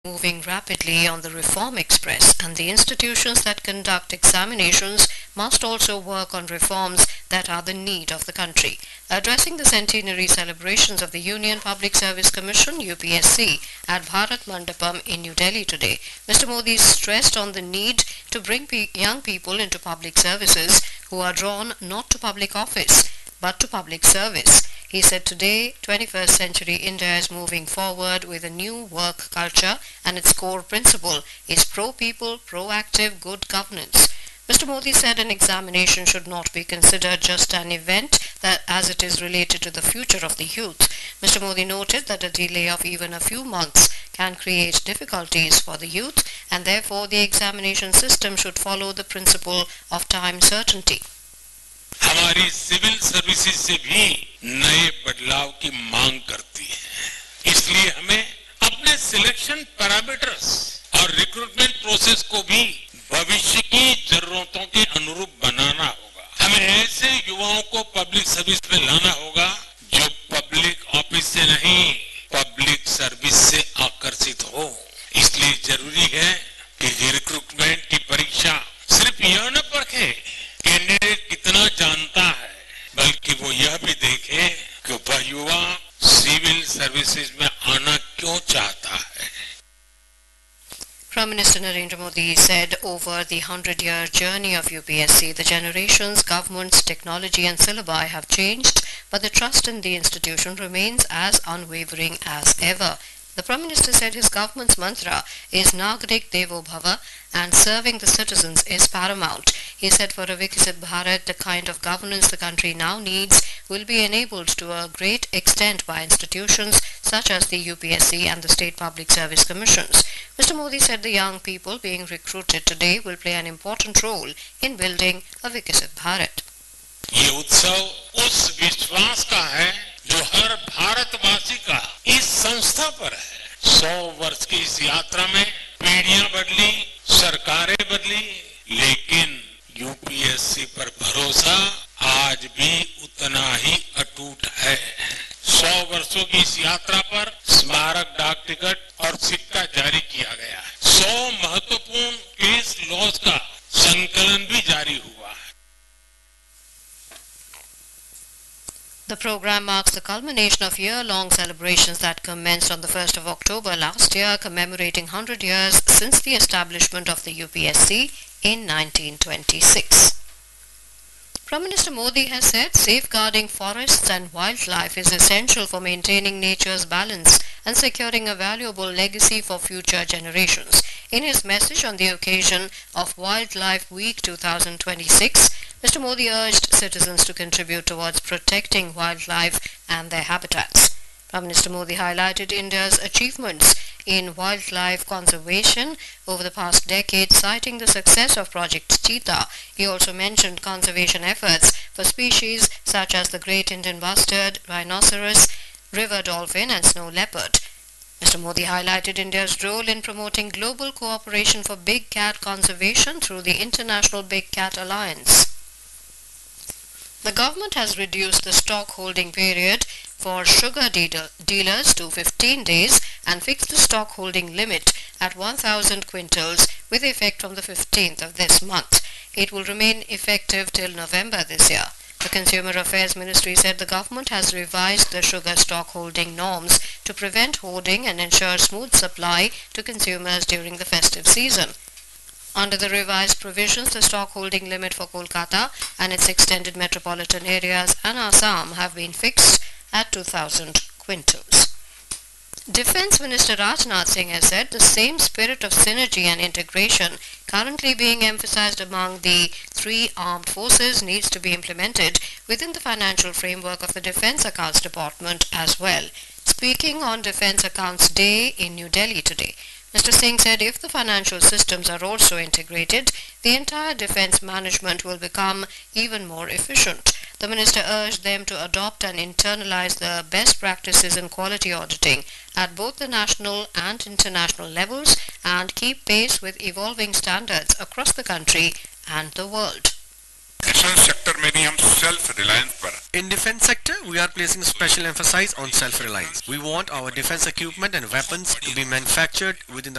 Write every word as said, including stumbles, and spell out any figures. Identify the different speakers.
Speaker 1: moving rapidly on the reform express, and the institutions that conduct examinations must also work on reforms that are the need of the country. Addressing the centenary celebrations of the Union Public Service Commission U P S C at Bharat Mandapam in New Delhi today, Mister Modi stressed on the need to bring pe- young people into public services who are drawn not to public office but to public service. He said today, twenty-first century India is moving forward with a new work culture, and its core principle is pro-people, proactive, good governance. Mister Modi said an examination should not be considered just an event that as it is related to the future of the youth. Mister Modi noted that a delay of even a few months can create difficulties for the youth, and therefore the examination system should follow the principle of time certainty.
Speaker 2: हमारी civil services से भी नए बदलाव की मांग करती है, इसलिए हमें अपने सिलेक्शन पैरामीटर्स और रिक्रूटमेंट प्रोसेस को भी भविष्य की जरूरतों के अनुरूप बनाना होगा। हमें ऐसे युवाओं को पब्लिक सर्विस में लाना होगा जो पब्लिक ऑफिस से नहीं, पब्लिक सर्विस से आकर्षित हो। इसलिए जरूरी है कि रिक्रूटमेंट की परीक्षा सिर्फ यह न परखे कैंडिडेट कितना जानता है, बल्कि वो यह भी देखे कि वह युवा सिविल सर्विसेज में आना क्यों चाहता है।
Speaker 1: Prime Minister Narendra Modi said over the hundred-year journey of U P S C, the generations, governments, technology and syllabi have changed, but the trust in the institution remains as unwavering as ever. The Prime Minister said his government's mantra is Nagarik Devo Bhava, and serving the citizens is paramount. He said for a Viksit Bharat, the kind of governance the country now needs will be enabled to a great extent by institutions such as the U P S C and the State Public Service Commissions. Mister Modi said the young people being recruited today will play an important role in building a Viksit Bharat.
Speaker 2: ये उत्सव उस विश्वास का है जो हर भारतवासी का इस संस्था पर है। सौ वर्ष की इस यात्रा में पीढ़ियां बदली, सरकारें बदली, लेकिन U P S C पर भरोसा आज भी उतना ही अटूट है। सौ वर्षों की इस यात्रा पर स्मारक डाक टिकट और सिक्का जारी किया गया है। सौ महत्वपूर्ण केस लॉज का संकलन भी जारी हुआ है।
Speaker 1: The program marks the culmination of year-long celebrations that commenced on the first of October last year, commemorating one hundred years since the establishment of the U P S C in nineteen twenty-six. Prime Minister Modi has said safeguarding forests and wildlife is essential for maintaining nature's balance and securing a valuable legacy for future generations. In his message on the occasion of Wildlife Week two thousand twenty-six, Mister Modi urged citizens to contribute towards protecting wildlife and their habitats. Prime Minister Modi highlighted India's achievements in wildlife conservation over the past decade, citing the success of Project Cheetah. He also mentioned conservation efforts for species such as the great Indian bustard, rhinoceros, river dolphin and snow leopard. Mister Modi highlighted India's role in promoting global cooperation for big cat conservation through the International Big Cat Alliance. The government has reduced the stock holding period for sugar dealer, dealers to fifteen days and fixed the stock holding limit at one thousand quintals with effect from the fifteenth of this month. It will remain effective till November this year. The Consumer Affairs Ministry said the government has revised the sugar stock holding norms to prevent hoarding and ensure smooth supply to consumers during the festive season. Under the revised provisions, the stock holding limit for Kolkata and its extended metropolitan areas and Assam have been fixed at two thousand quintals. Defence Minister Rajnath Singh has said the same spirit of synergy and integration currently being emphasized among the three armed forces needs to be implemented within the financial framework of the Defence Accounts Department as well. Speaking on Defence Accounts Day in New Delhi today, Mister Singh said if the financial systems are also integrated, the entire defence management will become even more efficient. The minister urged them to adopt and internalize the best practices in quality auditing at both the national and international levels and keep pace with evolving standards across the country and the world.
Speaker 3: Defense sector में भी हम self reliance पर.
Speaker 4: In defense sector, we are placing special emphasis on self reliance. We want our defense equipment and weapons to be manufactured within the